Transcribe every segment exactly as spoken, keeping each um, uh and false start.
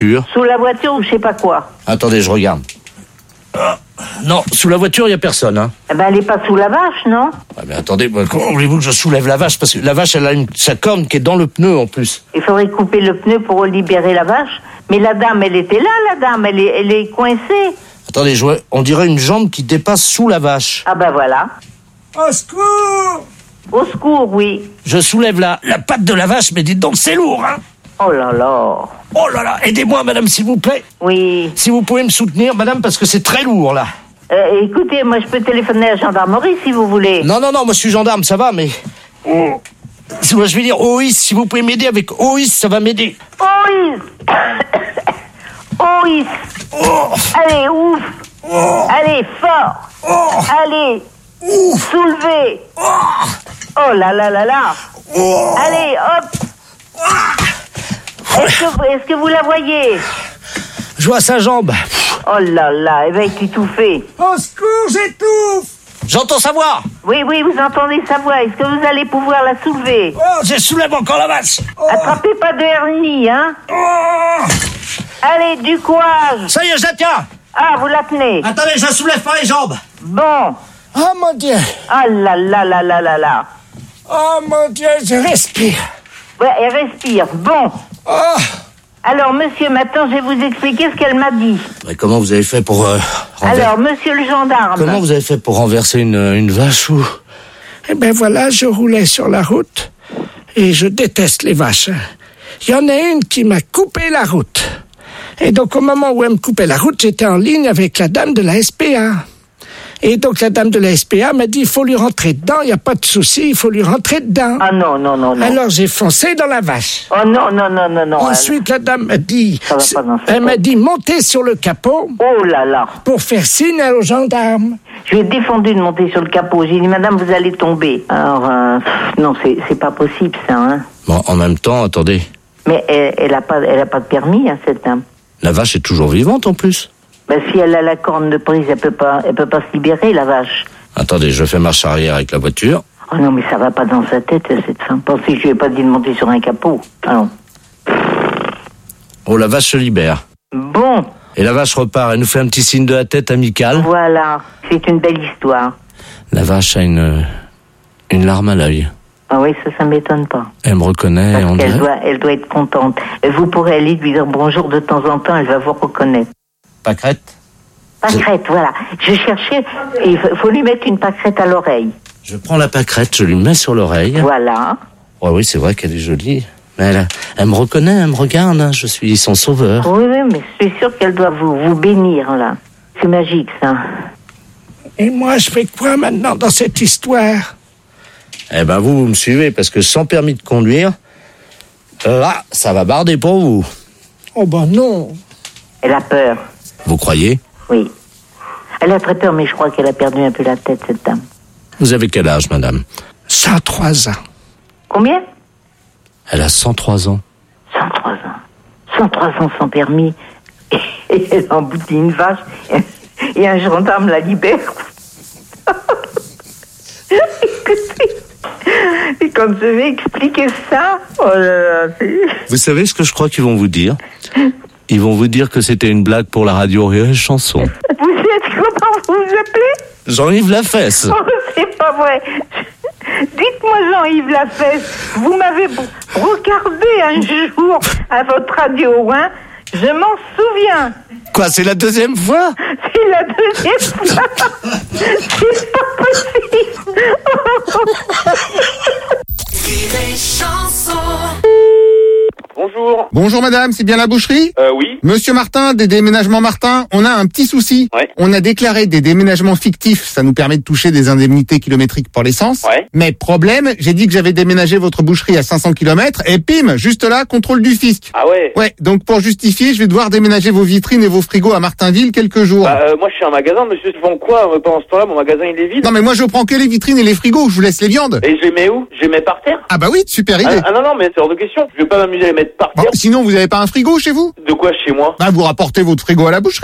Sous la voiture ou je sais pas quoi. Attendez, je regarde. Ah, non, sous la voiture, il n'y a personne. Hein. Eh ben, elle est pas sous la vache, non? Ah, mais attendez, comment voulez-vous que je soulève la vache? Parce que la vache, elle a une, sa corne qui est dans le pneu, en plus. Il faudrait couper le pneu pour libérer la vache. Mais la dame, elle était là, la dame. Elle est, elle est coincée. Attendez, je vois, on dirait une jambe qui dépasse sous la vache. Ah ben voilà. Au secours! Au secours, oui. Je soulève la, la patte de la vache, mais dites donc, c'est lourd, hein? Oh là là. Oh là là, aidez-moi, madame, s'il vous plaît. Oui. Si vous pouvez me soutenir, madame, parce que c'est très lourd, là. Euh, écoutez, moi, je peux téléphoner à la gendarmerie, si vous voulez. Non, non, non, moi, je suis gendarme, ça va, mais... Oh. Moi, je vais dire O I S, si vous pouvez m'aider avec O I S, ça va m'aider. O I S. O I S. Oh. Allez, ouf. Oh. Allez, fort. Oh. Allez. Ouf. Soulevez. Oh. Oh là là là là. Oh. Allez, hop. Est-ce que, vous, est-ce que vous la voyez? Je vois sa jambe. Oh là là, elle va être étouffée. Au secours, j'étouffe! J'entends sa voix. Oui, oui, vous entendez sa voix. Est-ce que vous allez pouvoir la soulever? Oh, je soulève encore la vache. Oh. Attrapez pas de hernie, hein? Oh. Allez, du courage. Ça y est, je la tiens. Ah, vous la tenez. Attendez, je la soulève par les jambes. Bon. Oh mon Dieu. Ah là là là là là là. Oh mon Dieu, je respire. Ouais, elle respire. Bon. Oh. Alors, monsieur, maintenant, je vais vous expliquer ce qu'elle m'a dit. Mais comment vous avez fait pour... Euh, renver... Alors, monsieur le gendarme... Comment vous avez fait pour renverser une, une vache ou... Eh ben voilà, je roulais sur la route et je déteste les vaches. Il y en a une qui m'a coupé la route. Et donc, au moment où elle me coupait la route, j'étais en ligne avec la dame de la S P A. Et donc, la dame de la S P A m'a dit, il faut lui rentrer dedans, il n'y a pas de souci, il faut lui rentrer dedans. Ah non, non, non, non. Alors, j'ai foncé dans la vache. Oh non, non, non, non, non. Ensuite, elle... la dame m'a dit, Ça va pas dans cette elle m'a dit, montez sur le capot. Oh là là. Pour faire signe aux gendarmes. Je lui ai défendu de monter sur le capot. J'ai dit, madame, vous allez tomber. Alors, euh, pff, non, c'est, c'est pas possible, ça, hein. Bon, en même temps, attendez. Mais elle, elle a pas, elle a pas de permis, hein, cette dame. La vache est toujours vivante, en plus. Ben, si elle a la corne de prise, elle peut pas, elle peut pas se libérer, la vache. Attendez, je fais marche arrière avec la voiture. Oh non, mais ça va pas dans sa tête, cette femme. Pensez que je lui ai pas dit de monter sur un capot. Alors. Oh, la vache se libère. Bon. Et la vache repart, elle nous fait un petit signe de la tête amical. Voilà, c'est une belle histoire. La vache a une, une larme à l'œil. Ah oui, ça, ça m'étonne pas. Elle me reconnaît, Parce on qu'elle dirait. doit, elle doit être contente. Et vous pourrez aller lui dire bonjour de temps en temps, elle va vous reconnaître. Pâquerette. Pâquerette, Je... voilà. Je cherchais, il faut lui mettre une pâquerette à l'oreille. Je prends la pâquerette, je lui mets sur l'oreille. Voilà. Oh oui, c'est vrai qu'elle est jolie. Mais elle, elle me reconnaît, elle me regarde, hein. Je suis son sauveur. Oui, oui, mais je suis sûre qu'elle doit vous, vous bénir, là. C'est magique, ça. Et moi, je fais quoi maintenant dans cette histoire? Eh ben, vous, vous me suivez, parce que sans permis de conduire, là, ça va barder pour vous. Oh ben non. Elle a peur. Vous croyez? Oui. Elle a très peur, mais je crois qu'elle a perdu un peu la tête, cette dame. Vous avez quel âge, madame? cent trois ans. Combien? Elle a cent trois ans. cent trois ans. cent trois ans sans permis. Et elle emboutit une vache. Et un gendarme la libère. Écoutez. Et quand je vais expliquer ça, oh là là, c'est... Vous savez ce que je crois qu'ils vont vous dire? Ils vont vous dire que c'était une blague pour la radio Rire et Chanson. Vous êtes comment vous vous appelez? Jean-Yves Lafesse. Oh, c'est pas vrai. Dites-moi, Jean-Yves Lafesse, vous m'avez regardé un jour à votre radio, hein? Je m'en souviens. Quoi, c'est la deuxième fois? C'est la deuxième fois. C'est pas possible. Rire et Chanson. Bonjour. Bonjour madame, c'est bien la boucherie? Euh, oui. Monsieur Martin, des déménagements Martin, on a un petit souci. Ouais. On a déclaré des déménagements fictifs, ça nous permet de toucher des indemnités kilométriques pour l'essence. Ouais. Mais problème, j'ai dit que j'avais déménagé votre boucherie à cinq cents kilomètres et pim, juste là, contrôle du fisc. Ah ouais. Ouais, donc pour justifier, je vais devoir déménager vos vitrines et vos frigos à Martinville quelques jours. Bah, euh, moi je suis un magasin, monsieur, ils font quoi euh, pendant ce temps-là? Mon magasin il est vide. Non mais moi je prends que les vitrines et les frigos, je vous laisse les viandes. Et je les mets où? Je les mets par terre? Ah bah oui, super idée. Ah, ah non, non, mais c'est hors de question. Je vais pas m'amuser à les mettre par Bon, terre. sinon vous avez pas un frigo chez vous? De quoi chez moi? Bah vous rapportez votre frigo à la boucherie. Non, je-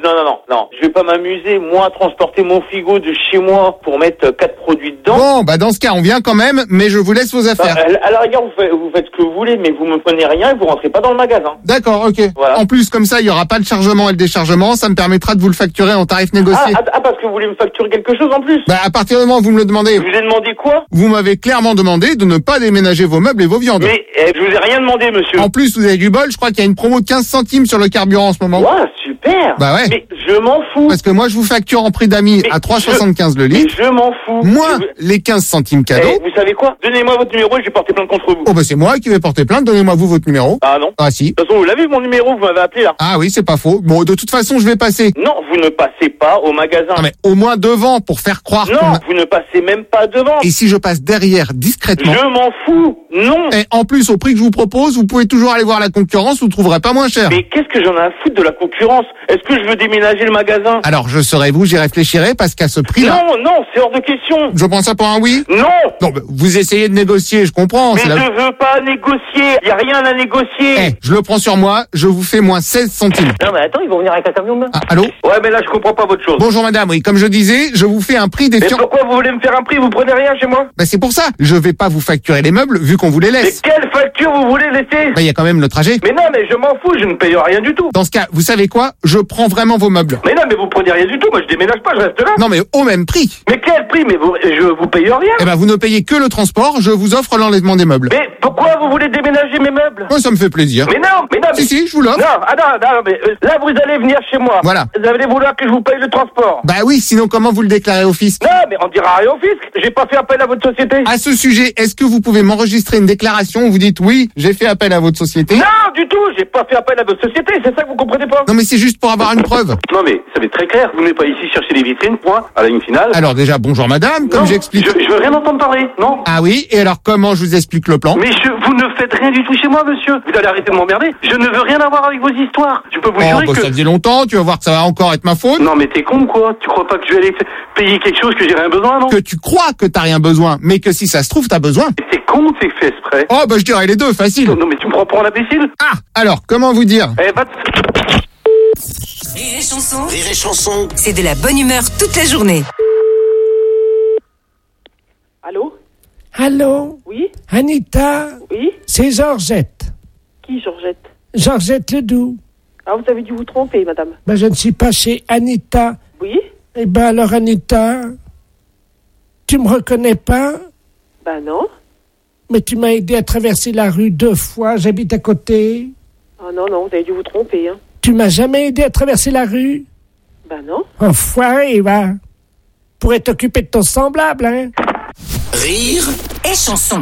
non, non, non, non. Je vais pas m'amuser, moi, à transporter mon frigo de chez moi pour mettre quatre produits dedans. Bon, bah dans ce cas, on vient quand même, mais je vous laisse vos affaires. Bah, à la rigueur, vous faites, vous faites ce que vous voulez, mais vous me prenez rien et vous rentrez pas dans le magasin. D'accord, ok. Voilà. En plus, comme ça, il y aura pas le chargement et le déchargement. Ça me permettra de vous le facturer en tarif négocié. Ah, ah, ah, parce que vous voulez me facturer quelque chose en plus. Bah à partir du moment où vous me le demandez, Je vous ai demandé quoi? vous m'avez clairement demandé de ne pas déménager vos meubles et vos viandes. Mais eh, je vous ai rien demandé, monsieur. En plus, vous avez du bol, je crois qu'il y a une promo de quinze centimes sur le carburant en ce moment. Ouais, super. Bah ouais. Mais je m'en fous. Parce que moi, je vous facture en prix d'amis Mais à trois je- euros soixante-quinze le Mais litre, je m'en fous. moins Je- les quinze centimes Eh, cadeaux. vous savez quoi? Donnez-moi votre numéro et je vais porter plainte contre vous. Oh bah c'est moi qui vais porter plainte, donnez-moi vous votre numéro. Ah non. Ah si. De toute façon, vous l'avez mon numéro, vous m'avez appelé là. Ah oui, c'est pas faux. Bon, de toute façon, je vais passer. Non, vous ne passez pas au magasin. Non mais au moins devant pour faire croire qu'on Non, a- vous ne passez même pas devant. Et si je passe derrière discrètement. Je m'en fous. Non. Et en plus, au prix que je vous propose, vous pouvez toujours aller voir la concurrence, vous trouverez pas moins cher. Mais qu'est-ce que j'en ai à foutre de la concurrence? Est-ce que je veux déménager le magasin? Alors, je serai vous, j'y réfléchirai, parce qu'à ce prix-là, Non, non, c'est hors de question. je prends ça pour un oui. Non. Non, mais vous essayez de négocier, je comprends. Mais c'est je la- veux pas négocier. Y a rien à négocier. Eh, je le prends sur moi, je vous fais moins seize centimes. Non, mais attends, ils vont venir avec un camion demain. Ah, allô? Ouais, mais là, je comprends pas votre chose. Bonjour madame, oui, comme je disais, je vous fais un prix des Mais fian- pourquoi vous voulez me faire un prix? Vous prenez rien chez moi? Bah c'est pour ça, je vais pas vous facturer les meubles vu qu'on vous les Mais laisse. quelle facture vous voulez laisser? Bah il y a quand même le trajet. Mais non, mais je m'en fous, je ne paye rien du tout. Dans ce cas, vous savez quoi? Je prends vraiment vos meubles. Mais non, mais vous prenez rien du tout. Moi, je déménage pas, je reste là. Non mais au même prix. Mais quel prix? Mais vous, je vous paye rien. Eh ben vous ne payez que le transport, je vous offre l'enlèvement des meubles. Mais pourquoi vous voulez déménager mes meubles? Moi ça me fait plaisir. Mais non, mais non, mais... Si si, je vous l'offre. Non, ah non, non, mais euh, là, vous allez venir chez moi. Voilà. Vous allez vouloir que je vous paye le transport. Bah oui, sinon comment vous le déclarez au fisc? Non, mais on dira rien au fisc. J'ai pas fait appel à votre société. À ce sujet, est-ce que vous pouvez m'enregistrer une déclaration où vous dites oui, j'ai fait appel à votre société? Non, du tout, j'ai pas fait appel à votre société. C'est ça que vous comprenez pas? Non mais c'est juste pour avoir une preuve. Non, mais ça va être très clair. Vous n'êtes pas ici chercher des vitrines, point, à la ligne finale. Alors déjà, bonjour madame, comme Non, j'explique. Je, je veux rien entendre parler, non. Ah oui, et alors comment je vous explique le plan? Mais je, vous ne faites rien du tout chez moi, monsieur. Vous allez arrêter de m'emmerder. Je ne veux rien avoir avec vos histoires. Je peux vous Oh, jurer bah, que... ça faisait longtemps, tu vas voir que ça va encore être ma faute. Non, mais t'es con, quoi. Tu crois pas que je vais aller f- payer quelque chose que j'ai rien besoin, non? Que tu crois que t'as rien besoin, mais que si ça se trouve, t'as besoin. Mais t'es con, c'est fait exprès. Oh, bah je dirais les deux, facile. Non, mais tu me prends pour un imbécile? Ah, alors, comment vous dire? Eh, bah... Rire et chanson, Rire et chanson. c'est de la bonne humeur toute la journée. Allô? Allô? Oui? Anita? Oui? C'est Georgette. Qui, Georgette? Georgette Ledoux. Ah, vous avez dû vous tromper, madame. Ben, je ne suis pas chez Anita. Oui? Eh ben, alors, Anita, tu me reconnais pas? Ben non. Mais tu m'as aidé à traverser la rue deux fois, j'habite à côté. Ah non, non, vous avez dû vous tromper, hein. Tu m'as jamais aidé à traverser la rue? Ben non. Enfoiré, va. Pourrais t'occuper de ton semblable, hein? Rire Et chanson.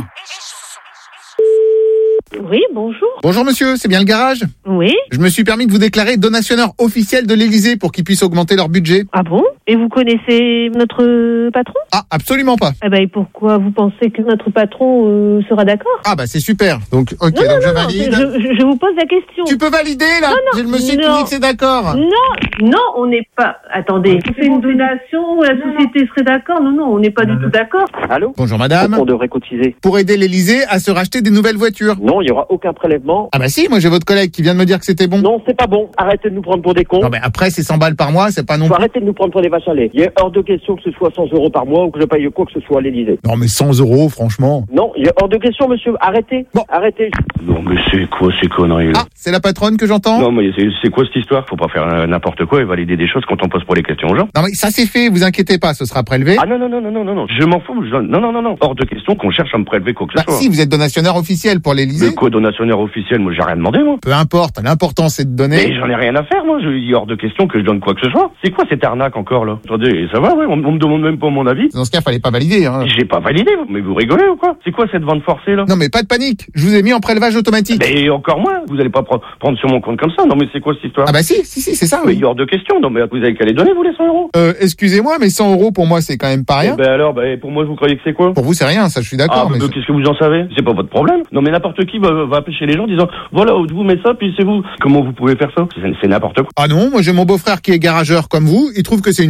Oui, bonjour. Bonjour monsieur, c'est bien le garage? Oui? Je me suis permis de vous déclarer donationneur officiel de l'Élysée pour qu'ils puissent augmenter leur budget. Ah bon? Et vous connaissez notre patron? Ah, absolument pas. Eh ben, et pourquoi vous pensez que notre patron euh, sera d'accord? Ah bah c'est super. Donc, ok, Non, non, donc je non, non, valide. je, je- je vous pose la question. Tu peux valider là? Non, non, J'ai le monsieur qui non. dit que c'est d'accord. Non, non, on n'est pas... Attendez, on fait une donation, la société serait d'accord? Non, non, on n'est pas du tout d'accord. Allô? Bonjour madame. On devrait cotiser. Pour aider l'Élysée à se racheter des nouvelles voitures. Non, il y aura aucun prélèvement. Ah bah si, moi j'ai votre collègue qui vient de me dire que c'était bon. Non, c'est pas bon. Arrêtez de nous prendre pour des cons. Non mais après c'est cent balles par mois, c'est pas non Faut plus. arrêter de nous prendre pour des vaches à lait. Il est hors de question que ce soit cent euros par mois ou que je paye quoi que ce soit à l'Élysée. Non mais cent euros, franchement. Non, il est hors de question, monsieur. Arrêtez. Bon. Arrêtez. Non mais c'est quoi ces conneries là? Ah, c'est la patronne que j'entends? Non mais c'est, c'est quoi cette histoire? Faut pas faire euh, n'importe quoi et valider des choses quand on pose pour les questions aux gens. Non mais ça c'est fait, vous inquiétez pas, ce sera prélevé. Ah non non non non non non non, je m'en fous. Je... Non non non non, hors de question qu'on cherche à me prélever quoi que ce Bah soit. si, vous êtes donationneur officiel pour Mais l'Élysée. quoi, donationnaire officiel? Moi j'ai rien demandé moi. Peu importe, l'important c'est de Mais donner. j'en ai rien à faire moi. Je... Il est hors de question que je donne quoi que ce soit. C'est quoi cette arnaque encore là? Attendez, ça va ouais, on, on me demande même pas mon avis. Dans ce cas, fallait pas valider. Hein. J'ai pas validé. Mais vous rigolez ou quoi? C'est quoi cette vente forcée là? Non mais pas de panique, je vous ai mis en prélevage automatique. Mais encore moins. Vous allez pas pre- prendre sur mon compte comme ça. Non mais c'est quoi cette histoire? Ah bah si, si, si, c'est ça. Mais Oui. il est hors de question. Non mais vous avez qu'à les donner vous les cent euros. Euh, excusez-moi, mais cent euros pour moi c'est quand même pas rien. Ben alors, ben pour moi vous croyez que c'est quoi? Pour vous c'est rien, ça je suis Ah, d'accord. mais mais qu'est-ce que vous en savez? C'est pas votre problème. Non, mais n'importe qui va, va appeler chez les gens en disant, voilà, vous mettez ça, puis c'est vous. Comment vous pouvez faire ça? C'est, c'est n'importe quoi. Ah non, moi j'ai mon beau-frère qui est garageur comme vous, il trouve que c'est une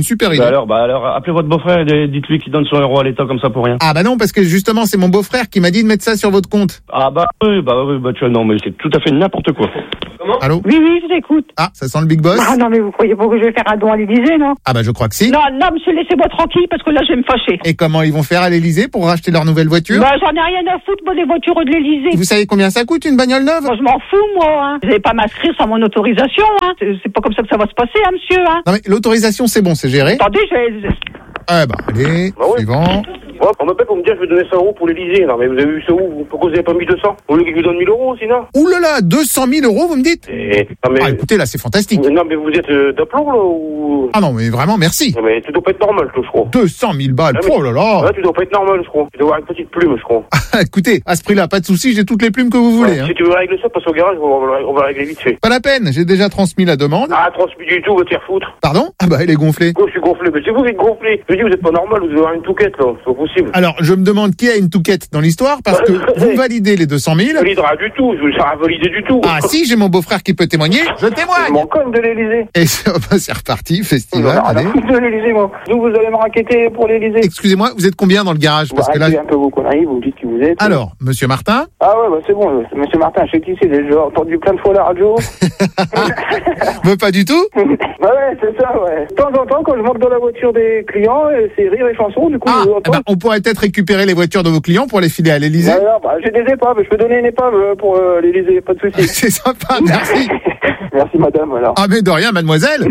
une super idée. Bah alors, bah alors, appelez votre beau-frère et dites-lui qu'il donne son euro à l'État comme ça pour rien. Ah bah non, parce que justement, c'est mon beau-frère qui m'a dit de mettre ça sur votre compte. Ah bah oui, bah oui, bah tu vois, non, mais c'est tout à fait n'importe quoi. Comment? Allô? Oui, oui, je t'écoute. Ah, ça sent le Big Boss? Ah non, mais vous croyez pas que je vais faire un don à l'Élysée, non? Ah bah je crois que si. Non, non, monsieur, laissez-moi tranquille, parce que là, je vais me fâcher. Et comment ils vont faire à l'Élysée pour racheter leur nouvelle voiture? Bah, j'en ai rien à foutre, moi, des voitures de l'Élysée. Vous savez combien ça coûte une bagnole neuve? Moi, je m'en fous, moi, hein. Vous n'allez pas m'inscrire sans mon autorisation, hein. C'est c'est pas comme ça que ça va se passer, hein, monsieur, hein. Non mais l'autorisation c'est bon, c'est géré. Attendez, je vais... Ah bah allez, Bah ouais. suivant. Ouais, on m'appelle pour me dire que je vais donner cent euros pour l'Élysée. Non, mais vous avez vu ça où? Pourquoi vous avez pas mis deux cents? Au lieu que je vous donne mille euros, sinon? Ouh là là, deux cent mille euros vous me dites? Et... Non, mais... Ah écoutez là, c'est fantastique. Non, mais vous êtes euh, d'aplomb, là, ou... Ah non mais vraiment merci. Non, mais tu dois pas être normal, je crois. deux cent mille balles, Ah, mais- oh là là. Ouais, tu dois pas être normal, je crois. Tu dois avoir une petite plume, je crois. Écoutez, à ce prix-là, pas de soucis, j'ai toutes les plumes que vous voulez. Ouais, Hein. Si tu veux régler ça, passe au garage, on va, on va régler vite fait. Pas la peine, j'ai déjà transmis la demande. Ah, transmis du tout, va te faire foutre. Pardon? Ah bah elle est gonflée. Quoi, je suis gonflé? Mais c'est vous qui êtes gonflé. Je dis, vous êtes pas normal, vous devez avoir une touquette, là. C'est pas possible. Alors je me demande qui a une touquette dans l'histoire parce que vous validez les deux cent mille. Je validera du tout, je ne serai validé du tout. Ah si, j'ai mon beau-frère qui peut témoigner, je Je témoigne. m'en conne de l'Élysée. Et c'est bah, c'est reparti, festival, Non, allez. de l'Élysée, moi. Nous, vous allez me raqueter pour l'Élysée. Excusez-moi, vous êtes combien dans le garage? Parce que là... Arrêtez un peu vos conneries, vous me dites qui vous êtes. Alors, monsieur Martin? Ah ouais, bah c'est bon, euh, monsieur Martin, je sais qui c'est, j'ai déjà entendu plein de fois la radio. Mais pas du tout? Ouais, ouais, c'est ça, ouais. De temps en temps, quand je monte dans la voiture des clients, euh, c'est rire et chanson, du coup, Ah, je eh ben, on pourrait peut-être récupérer les voitures de vos clients pour les filer à l'Élysée. Ouais, non, bah, j'ai des épaves, je peux donner une épave euh, pour euh, l'Élysée, pas de soucis. C'est sympa, merci. Merci madame, alors. Ah mais de rien, mademoiselle.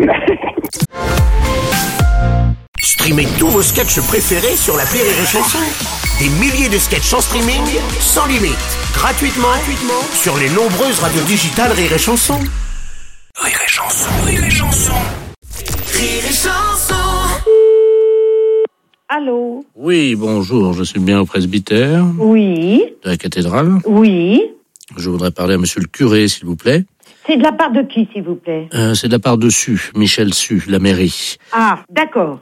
Streamez tous vos sketchs préférés sur l'appli Rire et Chanson. Des milliers de sketchs en streaming, sans limite, gratuitement, gratuitement sur les nombreuses radios digitales Rire et Chanson. Rire et Chanson, Rire et Chanson. Rire et Chanson. Allô? Oui, bonjour, je suis bien au presbytère Oui, de la cathédrale. oui. Je voudrais parler à monsieur le curé, s'il vous plaît. C'est de la part de qui, s'il vous plaît? Euh, c'est de la part de Su, Michel Su, la mairie. Ah, d'accord.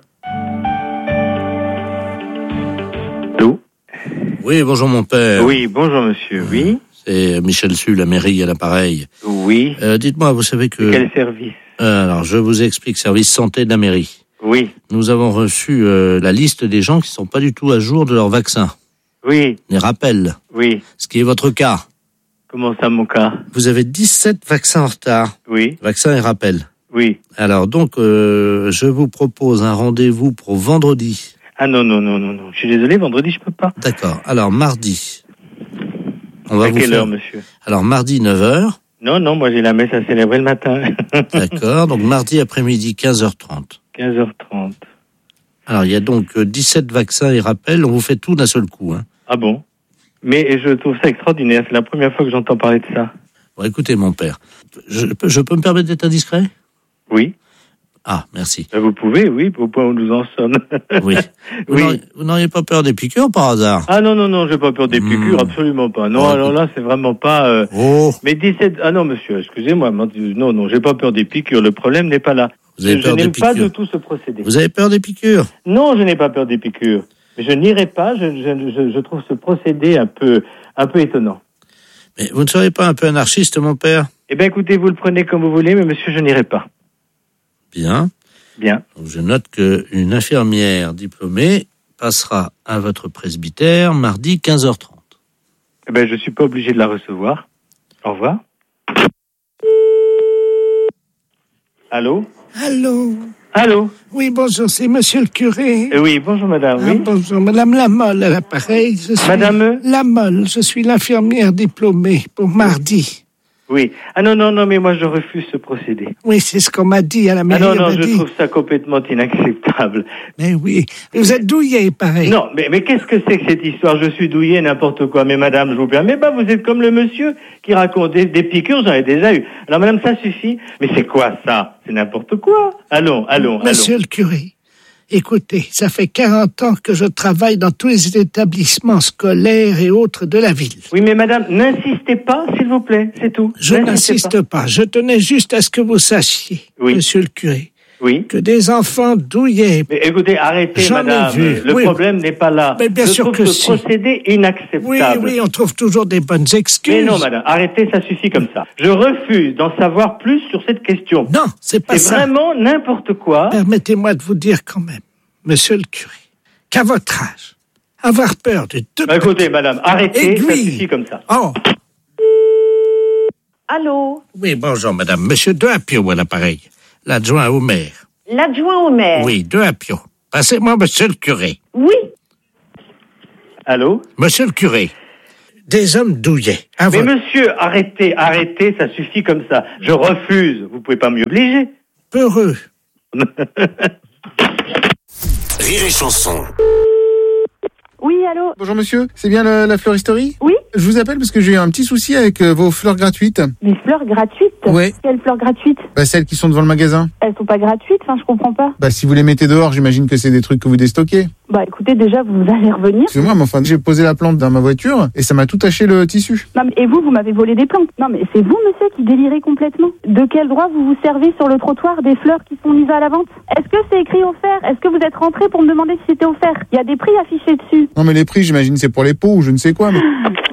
Allô? Oui, bonjour mon père. Oui, bonjour monsieur, oui. C'est Michel Su, la mairie à l'appareil. Oui. Euh, dites-moi, vous savez que... Quel service? Euh, alors, je vous explique, service santé de la mairie. Oui. Nous avons reçu euh, la liste des gens qui sont pas du tout à jour de leur vaccin. Oui. Les rappels. Oui. Ce qui est votre cas. Comment ça, mon cas? Vous avez dix-sept vaccins en retard. Oui. Vaccins et rappels. Oui. Alors donc, euh, je vous propose un rendez-vous pour vendredi. Ah non, non, non, non, non. Je suis désolé, vendredi, je peux pas. D'accord. Alors, mardi. On va À vous quelle faire... heure, monsieur? Alors, mardi, neuf heures. Non, non, moi j'ai la messe à célébrer le matin. D'accord. Donc, mardi après-midi, quinze heures trente. quinze heures trente. Alors, il y a donc euh, dix-sept vaccins et rappels. On vous fait tout d'un seul coup. Hein. Ah bon? Mais je trouve ça extraordinaire. C'est la première fois que j'entends parler de ça. Bon, écoutez, mon père. Je, peux- je peux me permettre d'être indiscret? Oui. Ah, merci. Ben, vous pouvez, oui, au point où nous en sommes. Oui. Vous Oui. n'auriez- vous n'auriez pas peur des piqûres par hasard? Ah non, non, non, j'ai pas peur des piqûres, Mmh. absolument pas. Non, Oh, alors là, c'est vraiment pas... euh, Oh, Mais dix-sept... Ah non, monsieur, excusez-moi. Non, non, j'ai pas peur des piqûres. Le problème n'est pas là. vous avez je peur des n'aime pas piqûres? du tout ce procédé. Vous avez peur des piqûres? Non, je n'ai pas peur des piqûres. Mais je n'irai pas. Je, je, je, je trouve ce procédé un peu, un peu étonnant. Mais vous ne seriez pas un peu anarchiste, mon père? Eh bien, écoutez, vous le prenez comme vous voulez, mais monsieur, je n'irai pas. Bien. Bien. Donc, je note qu'une infirmière diplômée passera à votre presbytère mardi quinze heures trente. Eh bien, je suis pas obligé de la recevoir. Au revoir. Allô? Allô? Allô? Oui, bonjour, c'est monsieur le curé. Eh oui, bonjour madame, Ah, oui. bonjour, madame Lamolle à l'appareil. Je suis Madame? Lamolle, je suis l'infirmière diplômée pour mardi. Oui. Ah non, non, non, mais moi je refuse ce procédé. Oui, c'est ce qu'on m'a dit à la Ah mairie. non, on non, m'a je dit. trouve ça complètement inacceptable. Mais oui, vous êtes douillé, pareil. Non, mais, mais qu'est-ce que c'est que cette histoire? Je suis douillé, n'importe quoi. Mais madame, je vous permets pas, vous êtes comme le monsieur qui raconte des, des piqûres, j'en ai déjà eu. Alors madame, ça suffit. Mais c'est quoi ça? C'est n'importe quoi. Allons, allons, Monsieur allons. le curé, écoutez, ça fait quarante ans que je travaille dans tous les établissements scolaires et autres de la ville. Oui, mais madame, n'insistez pas, s'il vous plaît, c'est tout. Je N'insistez n'insiste pas. Je tenais juste à ce que vous sachiez, Oui. monsieur le curé, Oui. que des enfants douillets. Mais écoutez, arrêtez, J'en ai madame. vu. Le Oui. problème n'est pas là. Mais bien Je sûr trouve que ce si. procédé inacceptable. Oui, oui, on trouve toujours des bonnes excuses. Mais non, madame, arrêtez, ça suffit comme ça. Je refuse d'en savoir plus sur cette question. Non, c'est pas C'est ça. vraiment n'importe quoi. Permettez-moi de vous dire quand même, monsieur le curé, qu'à votre âge, avoir peur de deux Bah, écoutez, madame, arrêtez, ça aiguilles. suffit comme ça. Oh, Allô? oui, bonjour madame. Monsieur De Apio à l'appareil, l'adjoint au maire. L'adjoint au maire? Oui, De Apio. Passez-moi monsieur le curé. Oui. Allô? Monsieur le curé, des hommes douillets. à Mais votre- monsieur, arrêtez, arrêtez, ça suffit comme ça. Je refuse. Vous pouvez pas m'y obliger. Peureux. Rire et Chanson. Oui, allô? Bonjour monsieur, c'est bien le- la fleuristerie? Oui. Je vous appelle parce que j'ai eu un petit souci avec euh, vos fleurs gratuites. Des fleurs gratuites? Oui. Quelles fleurs gratuites? Bah, celles qui sont devant le magasin. Elles sont pas gratuites, enfin, je comprends pas. Bah, si vous les mettez dehors, j'imagine que c'est des trucs que vous déstockez. Bah, écoutez, déjà, vous allez revenir. Excusez-moi, mais enfin, j'ai posé la plante dans ma voiture et ça m'a tout taché le tissu. Non, mais, et vous, vous m'avez volé des plantes. Non, mais c'est vous, monsieur, qui délirez complètement. De quel droit vous vous servez sur le trottoir des fleurs qui sont mises à la vente? Est-ce que c'est écrit offert? Est-ce que vous êtes rentré pour me demander si c'était offert? Il y a des prix affichés dessus. Non, mais les prix, j'imagine, c'est pour les pots ou je ne sais quoi. Mais...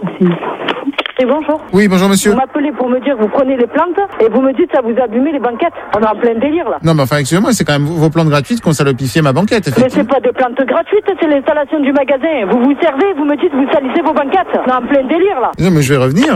Et bonjour. Oui, bonjour monsieur. Vous m'appelez pour me dire que vous prenez les plantes et vous me dites ça vous abîmez les banquettes. On est en plein délire là. Non, mais enfin, excusez-moi, c'est quand même vos plantes gratuites qui ont salopifié ma banquette, Mais effectivement. c'est pas des plantes gratuites, c'est l'installation du magasin. Vous vous servez, vous me dites que vous salissez vos banquettes. On est en plein délire là. Non, mais je vais revenir.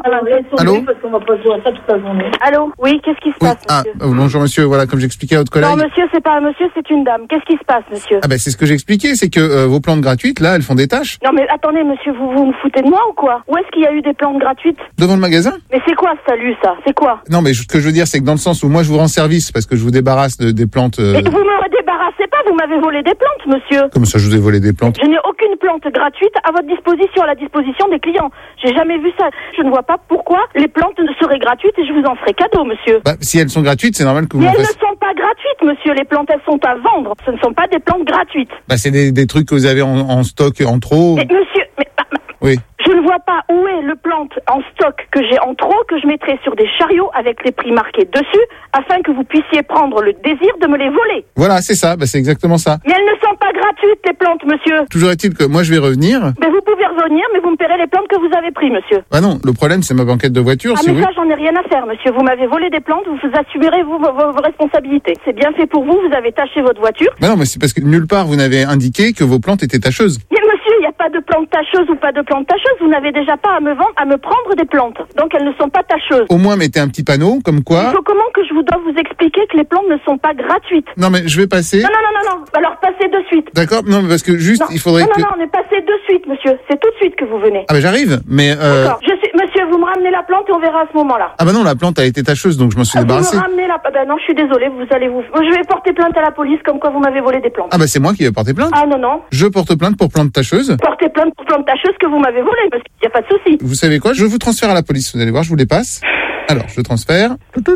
Allô? Parce qu'on va pas jouer à ça toute la journée. Allô? Oui, qu'est-ce qui se Oui. passe, Ah, monsieur? euh, bonjour monsieur, voilà, comme j'expliquais à votre collègue. Non, monsieur, c'est pas un monsieur, c'est une dame. Qu'est-ce qui se passe, monsieur? Ah, ben, c'est ce que j'expliquais, c'est que euh, vos plantes gratuites, là, elles font des tâches. Non, mais attendez, monsieur, vous vous me foutez de moi ou quoi? Où est-ce qu'il y a eu des plantes gratuites? Devant le magasin? Mais c'est quoi ce salut, ça? C'est quoi? Non, mais ce que je veux dire, c'est que dans le sens où moi, je vous rends service parce que je vous débarrasse de, des plantes. euh, Mais vous me débarrassez pas, vous m'avez volé des plantes, monsieur. Comme ça, je vous ai volé des plantes. Je n'ai aucune plante gratuite à votre disposition, à la disposition des clients. J'ai jamais vu ça. Je ne vois pas pourquoi les plantes ne seraient gratuites et je vous en ferai cadeau, monsieur. Bah, si elles sont gratuites, c'est normal que vous Mais m'en elles ne fassiez. sont pas gratuites, monsieur. Les plantes, elles sont à vendre. Ce ne sont pas des plantes gratuites. Bah, c'est des, des trucs que vous avez en, en stock en trop. Mais monsieur, mais, ah, ah, Oui. je ne vois pas où est le plante en stock que j'ai en trop, que je mettrai sur des chariots avec les prix marqués dessus, afin que vous puissiez prendre le désir de me les voler. Voilà, c'est ça. Bah, c'est exactement ça. Mais elles ne sont pas gratuites, les plantes, monsieur. Toujours est-il que moi, je vais revenir. Mais vous pouvez revenir, mais vous me paierez les plantes que vous avez prises, monsieur. Bah non, le problème, c'est ma banquette de voiture, Ah, si mais vous ça, voulez. j'en ai rien à faire, monsieur. Vous m'avez volé des plantes, vous vous assumerez, vous, vos, vos- vos responsabilités. C'est bien fait pour vous, vous avez taché votre voiture. Bah non, mais c'est parce que nulle part, vous n'avez indiqué que vos plantes étaient tacheuses. Mais monsieur, il n'y a pas de plantes tacheuses ou pas de plantes tacheuses. Vous n'avez déjà pas à me vendre, à me prendre des plantes. Donc elles ne sont pas tacheuses. Au moins, mettez un petit panneau, comme Il quoi. faut comment que je vous dois vous expliquer que les plantes ne sont pas gratuites? Non, mais je vais passer. Non, non, non, non, non. Alors passez de suite. D'accord? Non, mais parce que juste, Non, il faudrait non, que. non, non, on est passé de suite, monsieur. C'est tout de suite que vous venez. Ah, bah j'arrive, mais. Euh... D'accord. Je suis, monsieur, vous me ramenez la plante et on verra à ce moment-là. Ah, bah non, la plante a été tacheuse, donc je m'en suis Ah, vous débarrassé. me ramenez la... Ben non, je suis désolée, vous allez vous... Je vais porter plainte à la police comme quoi vous m'avez volé des plantes. Ah, bah c'est moi qui vais porter plainte. Ah non, non. Je porte plainte pour plante tacheuse. Portez plainte pour plante tacheuse que vous m'avez volé, monsieur. Il n'y a pas de souci. Vous savez quoi? Je vous transfère à la police. Vous allez voir, je vous les passe. Alors, je transfère.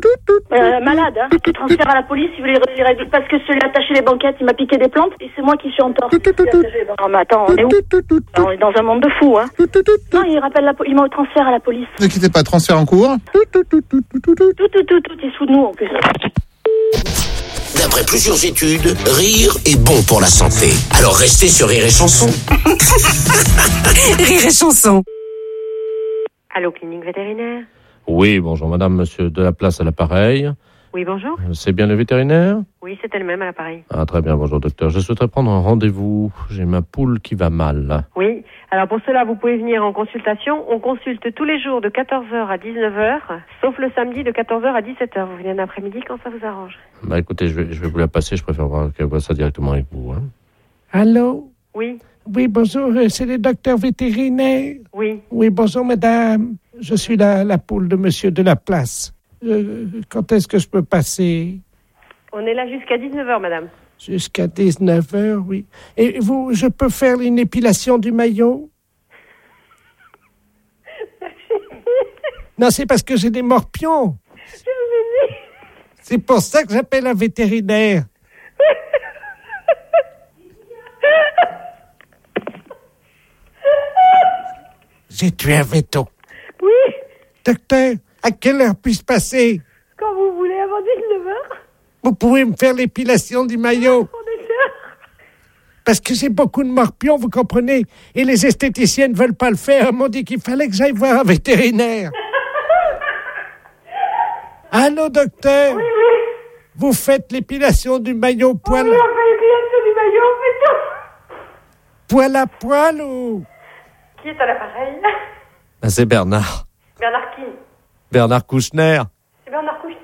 Euh, malade, hein. Je transfère à la police, si vous voulez les règles. Parce que celui-là attaché les banquettes, il m'a piqué des plantes et c'est moi qui suis en tort. Non, mais attends, on est où? On est dans un monde de fous, hein. Non, il rappelle la police. Il m'a transfert à la police. Ne quittez pas, transfert en cours. Tout, tout, tout, tout est sous nous, en plus. D'après plusieurs études, rire est bon pour la santé. Alors restez sur Rire et Chanson. Rire et Chanson. Allô, clinique vétérinaire? Oui, bonjour madame, monsieur de la place à l'appareil. Oui, bonjour. C'est bien le vétérinaire? Oui, c'est elle-même à l'appareil. Ah, très bien, bonjour docteur. Je souhaiterais prendre un rendez-vous. J'ai ma poule qui va mal. Oui, alors pour cela, vous pouvez venir en consultation. On consulte tous les jours de quatorze heures à dix-neuf heures, sauf le samedi de quatorze heures à dix-sept heures. Vous venez un après-midi quand ça vous arrange. Bah écoutez, je vais, je vais vous la passer, je préfère voir, qu'elle voit ça directement avec vous. Hein. Allô? Oui. Oui, bonjour, euh, c'est le docteur vétérinaire. Oui. Oui, bonjour madame. Je suis la, la poule de monsieur de la place. Euh, quand est-ce que je peux passer? On est là jusqu'à dix-neuf heures, madame. Jusqu'à dix-neuf heures, oui. Et vous, je peux faire une épilation du maillot? Non, c'est parce que j'ai des morpions. C'est pour ça que j'appelle un vétérinaire. J'ai tué un véto. Oui. Docteur, à quelle heure puis-je passer? Quand vous voulez, avant dix-neuf heures. Vous pouvez me faire l'épilation du maillot? Parce que j'ai beaucoup de morpions, vous comprenez? Et les esthéticiennes ne veulent pas le faire. Elles m'ont dit qu'il fallait que j'aille voir un vétérinaire. Allô, docteur? Oui, oui. Vous faites l'épilation du maillot poil? Oui, on fait l'épilation du maillot, on fait tout. Poil à poil ou? Qui est à l'appareil? Ben, c'est Bernard. Bernard qui? Bernard Kouchner. C'est Bernard Kouchner.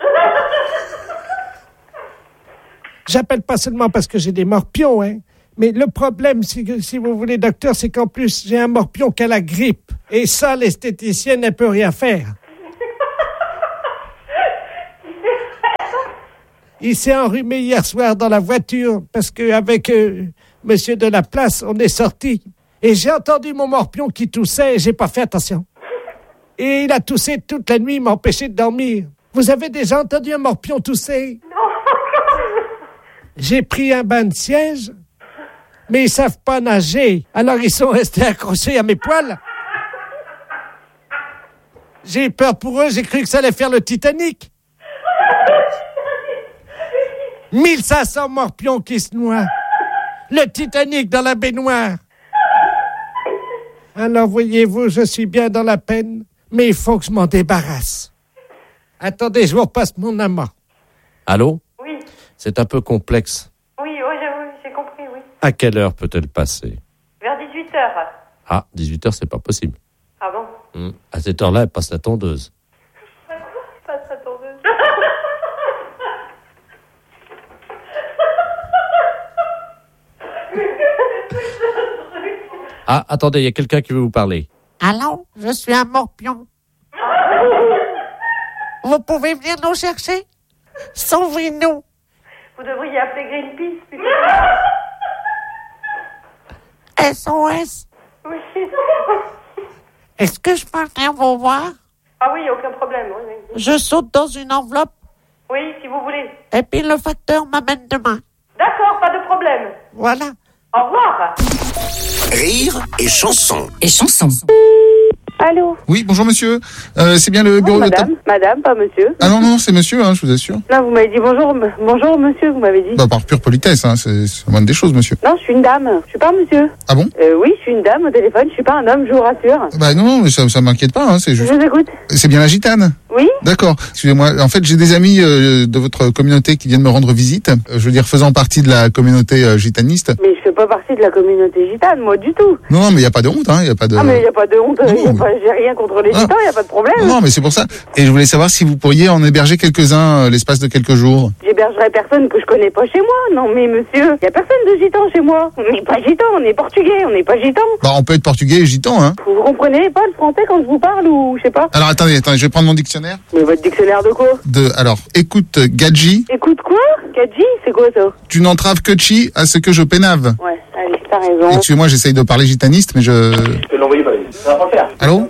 J'appelle pas seulement parce que j'ai des morpions, hein. Mais le problème, c'est que, si vous voulez, docteur, c'est qu'en plus, j'ai un morpion qui a la grippe. Et ça, l'esthéticienne ne peut rien faire. Il s'est enrhumé hier soir dans la voiture parce qu'avec euh, monsieur de la place, on est sortis. Et j'ai entendu mon morpion qui toussait et j'ai pas fait attention. Et il a toussé toute la nuit, il m'a empêché de dormir. Vous avez déjà entendu un morpion tousser? Non. J'ai pris un bain de siège, mais ils savent pas nager. Alors ils sont restés accrochés à mes poils. J'ai eu peur pour eux, j'ai cru que ça allait faire le Titanic. mille cinq cents morpions qui se noient. Le Titanic dans la baignoire. Alors, voyez-vous, je suis bien dans la peine, mais il faut que je m'en débarrasse. Attendez, je vous repasse mon amant. Allô? Oui. C'est un peu complexe. Oui, oui, j'ai, j'ai compris, oui. À quelle heure peut-elle passer? Vers dix-huit heures. Ah, dix-huit heures, c'est pas possible. Ah bon? Hum. À cette heure-là, elle passe la tondeuse. Passe la tondeuse. Ah, attendez, il y a quelqu'un qui veut vous parler. Allô, je suis un morpion. Vous pouvez venir nous chercher? Sauvez-nous. Vous devriez appeler Greenpeace, plutôt. S O S. Oui. Est-ce que je peux venir vous voir? Ah oui, aucun problème. Oui, oui. Je saute dans une enveloppe Oui, si vous voulez. et puis le facteur m'amène demain. D'accord, pas de problème. Voilà. Au revoir. Rire et chanson. Et chanson. Allô? Oui, bonjour monsieur. Euh, c'est bien le bureau Oui, de... madame, madame, pas monsieur. Ah non, non, c'est monsieur, hein, je vous assure. Là, vous m'avez dit bonjour, m- bonjour monsieur, vous m'avez dit. Bah, par pure politesse, hein, c'est, c'est la moindre des choses, monsieur. Non, je suis une dame, je suis pas un monsieur. Ah bon? Euh, oui, je suis une dame au téléphone, je suis pas un homme, je vous rassure. Bah non, mais ça, ça m'inquiète pas, hein, c'est Je juste... vous écoute. C'est bien la gitane? Oui? D'accord. Excusez-moi. En fait, j'ai des amis euh, de votre communauté qui viennent me rendre visite. Euh, je veux dire, faisant partie de la communauté euh, gitaniste. Mais je fais pas partie de la communauté gitane, moi, du tout. Non, non, mais il y a pas de honte, hein. Il y a pas de. Ah, mais il y a pas de honte, Non, y a mais- pas, j'ai rien contre les Ah. gitans, y a pas de problème. Non, mais c'est pour ça. Et je voulais savoir si vous pourriez en héberger quelques-uns euh, l'espace de quelques jours. J'hébergerai personne que je connais pas chez moi. Non, mais monsieur, y a personne de gitan chez moi. On n'est pas gitan, on est portugais, on n'est pas gitan. Bah, on peut être portugais et gitan, hein. Vous comprenez pas le français quand je vous parle ou je sais pas? Alors attendez, attendez, je vais prendre mon dictionnaire. Mais votre dictionnaire de quoi? De, alors, écoute, Gadji, Écoute quoi? Kadji, c'est quoi ça? tu n'entraves que chi à ce que je pénave. Ouais, allez, t'as raison. Excusez-moi, j'essaye de parler gitaniste, mais je. Je vais l'envoyer par les. Ça va pas le faire. Allô?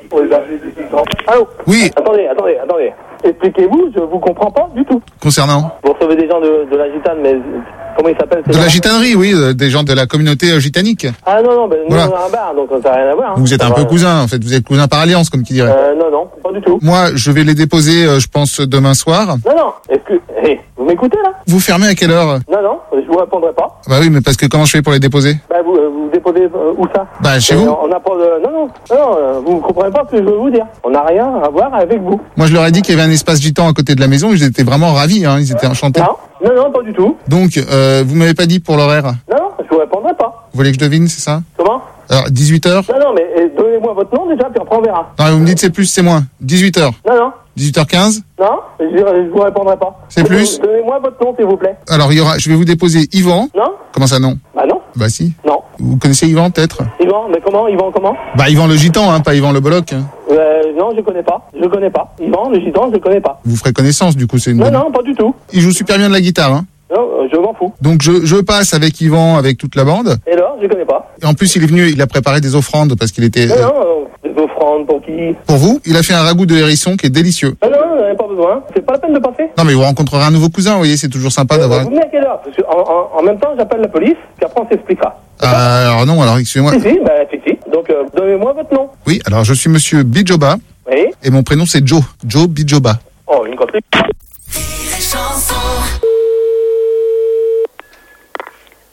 Allô? Oui. Attendez, attendez, attendez. Expliquez-vous, je vous comprends pas du tout. Concernant? Vous recevez des gens de, de la gitane, mais comment ils s'appellent ces De la gens gitanerie, oui, euh, des gens de la communauté euh, gitanique. Ah non, non, ben, nous Voilà. on a un bar, donc ça n'a rien à voir. hein. Vous êtes un Ça peu va- cousin, en fait. Vous êtes cousin par alliance, comme qui dirait. Euh, non, non, pas du tout. Moi, je vais les déposer, euh, je pense, demain soir. Non, non, est-ce que... Hey, vous m'écoutez là? Vous fermez à quelle heure? Non, non, je vous répondrai pas. Bah oui, mais parce que comment je fais pour les déposer? Bah vous, euh, vous déposez euh, où ça? Bah, chez Euh, vous. On n'a pas de... Non, non, non, non, euh, vous ne comprenez pas ce que je veux vous dire. On n'a rien à voir avec vous. Moi, je leur ai dit qu'il y avait un espace gitan à côté de la maison et ils étaient vraiment ravis, hein. Ils étaient enchantés. Non, non, non, pas du tout. Donc, euh, vous m'avez pas dit pour l'horaire. Non, non, je vous répondrai pas. Vous voulez que je devine, c'est ça? Comment? Alors, dix-huit heures? Non, non, mais euh, donnez-moi votre nom déjà, puis après on verra. Non, vous me dites c'est plus, c'est moins. dix-huit heures. Non, non, dix-huit heures quinze? non, je, je vous répondrai pas. C'est plus? Donnez-moi votre nom, s'il vous plaît. Alors, il y aura, je vais vous déposer Yvan. Non? Comment ça, non? Bah non, Bah si. non. Vous connaissez Yvan, peut-être? Yvan, mais comment? Yvan, comment? Bah, Yvan le gitan, hein, pas Yvan le boloc. hein. Euh, non, je connais pas. Je connais pas. Yvan, le gitan, je connais pas. Vous ferez connaissance, du coup, c'est une Non, bonne... non, pas du tout. Il joue super bien de la guitare, hein. Non, euh, je m'en fous. Donc, je, je passe avec Yvan, avec toute la bande. Et là, je connais pas. Et en plus, il est venu, il a préparé des offrandes parce qu'il était... Non, euh, non, euh, des offrandes pour qui? pour vous, il a fait un ragoût de hérisson qui est délicieux. Non, non, j'en ai pas besoin. C'est pas la peine de passer. Non, mais vous rencontrerez un nouveau cousin, vous voyez, c'est toujours sympa d'avoir... Vous venez à quelle heure? Parce que en, en, en même temps, j'appelle la police, puis après on s'expliquera. Ah, alors non, alors excusez-moi. Si, si, bah, si, si. Donc, euh, donnez-moi votre nom. Oui, alors je suis monsieur Bijoba Oui. et mon prénom c'est Joe. Joe Bijoba. Oh, une contrée. Rire et chanson.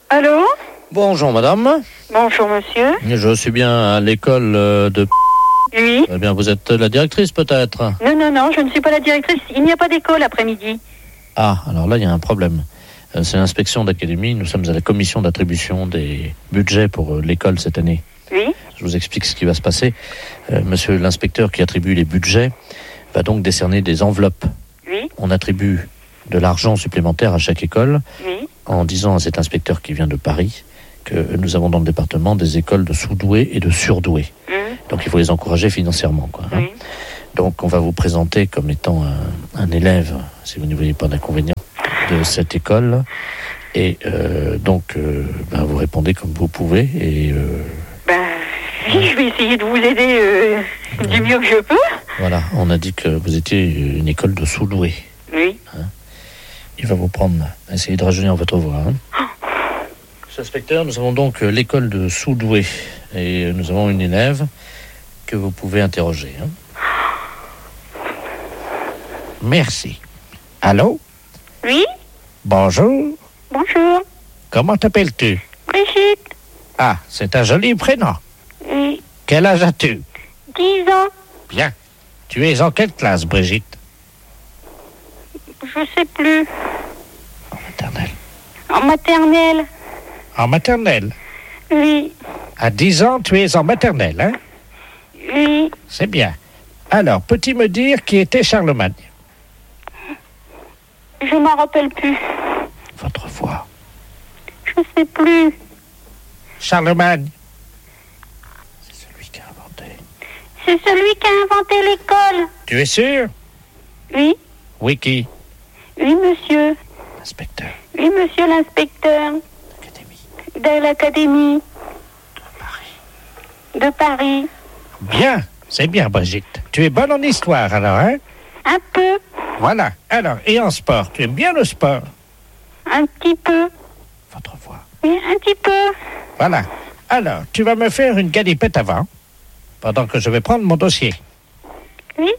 Allô? Bonjour madame. Bonjour monsieur. Je suis bien à l'école euh, de... Oui. Eh bien, vous êtes la directrice peut-être? Non, non, non, je ne suis pas la directrice. Il n'y a pas d'école après-midi. Ah, alors là, il y a un problème. Euh, c'est l'inspection d'académie. Nous sommes à la commission d'attribution des budgets pour euh, l'école cette année. Oui. Je vous explique ce qui va se passer. Euh, monsieur l'inspecteur qui attribue les budgets va donc décerner des enveloppes. Oui. On attribue de l'argent supplémentaire à chaque école Oui. en disant à cet inspecteur qui vient de Paris que nous avons dans le département des écoles de sous-doués et de surdoués. Mmh. Donc il faut les encourager financièrement, quoi, hein. Oui. Donc on va vous présenter comme étant un, un élève, si vous ne voyez pas d'inconvénient, de cette école. Et euh, donc euh, ben, vous répondez comme vous pouvez. Et euh, Ben, oui, je vais essayer de vous aider euh, du mieux que je peux. voilà, on a dit que vous étiez une école de sous-doués. Oui. Hein. Il va vous prendre, essayer de rajeunir votre voix. Hein. Monsieur l'inspecteur, nous avons donc euh, l'école de sous-doués. Et euh, nous avons une élève que vous pouvez interroger. Hein. Merci. Allô? Oui. Bonjour. Bonjour. Comment t'appelles-tu? Brigitte. Ah, c'est un joli prénom. Oui. Quel âge as-tu? dix ans. Bien. Tu es en quelle classe, Brigitte? Je sais plus. En maternelle. En maternelle. En maternelle? Oui. À dix ans, tu es en maternelle, hein? Oui. C'est bien. Alors, peux-tu me dire qui était Charlemagne? Je m'en rappelle plus. Votre voix. Je sais plus. Charlemagne. C'est celui qui a inventé l'école. Tu es sûr? Oui. Oui, qui? Oui, monsieur. Inspecteur. Oui, monsieur l'inspecteur. De l'académie. De Paris. Bien, c'est bien, Brigitte. Tu es bonne en histoire, alors, hein? Un peu. Voilà. Alors, et en sport, tu aimes bien le sport? Un petit peu. Votre voix. Oui, un petit peu. Voilà. Alors, tu vas me faire une galipette avant, pendant que je vais prendre mon dossier. Oui.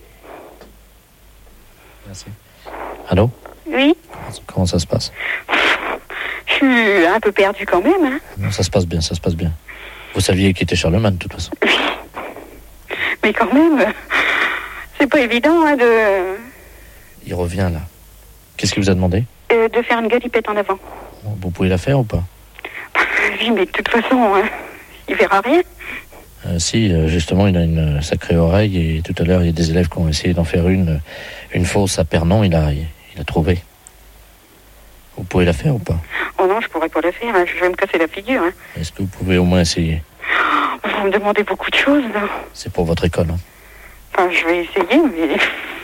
Merci. Allô? Oui. Comment ça se passe? Je suis un peu perdue quand même, hein. Non, ça se passe bien, ça se passe bien. Vous saviez qui était Charlemagne, de toute façon. Mais quand même, c'est pas évident, hein, de... Il revient, là. Qu'est-ce qu'il vous a demandé? euh, de faire une galipette en avant. Vous pouvez la faire ou pas? Oui, mais de toute façon, hein, il verra rien. Euh, si, euh, justement, il a une sacrée oreille et tout à l'heure, il y a des élèves qui ont essayé d'en faire une, une fausse à Pernon, il a, il, il a trouvé. Vous pouvez la faire ou pas? Oh non, je pourrais pas la faire, hein, je vais me casser la figure. Hein. Est-ce que vous pouvez au moins essayer? Vous me demandez beaucoup de choses, là. C'est pour votre école, hein? Enfin, je vais essayer, mais...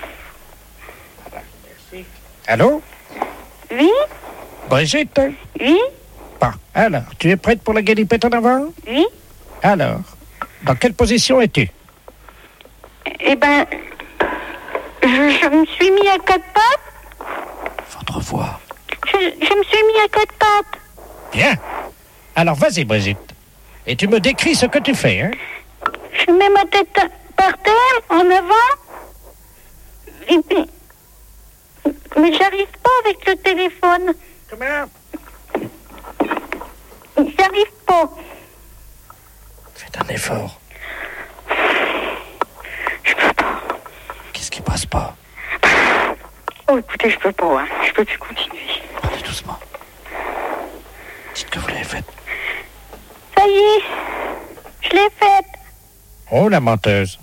Allô? Oui? Brigitte? Oui? Bon, alors, tu es prête pour la galipette en avant? Oui? Alors, dans quelle position es-tu? Eh ben, je, je me suis mis à quatre pattes. Votre voix. Je, je me suis mis à quatre pattes. Bien. Alors, vas-y, Brigitte. Et tu me décris ce que tu fais, hein? Je mets ma tête par terre, en avant. Et puis... Mais j'arrive pas avec le téléphone. Comment? J'arrive pas. Faites un effort. Je peux pas. Qu'est-ce qui passe pas? Oh, écoutez, je peux pas, hein. Je peux plus continuer. Parlez doucement. Dites que vous l'avez faite. Ça y est, je l'ai faite. Oh, la menteuse.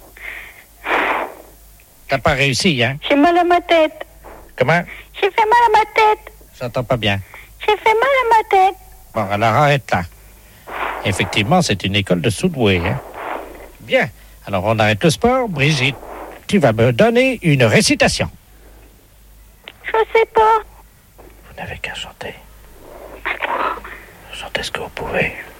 T'as pas réussi, hein? J'ai mal à ma tête. Comment? J'ai fait mal à ma tête. J'entends pas bien. J'ai fait mal à ma tête. Bon, alors arrête là. Effectivement, c'est une école de sous-doués, hein? Bien. Alors, on arrête le sport. Brigitte, tu vas me donner une récitation. Je sais pas. Vous n'avez qu'à chanter. Chantez ce que vous pouvez.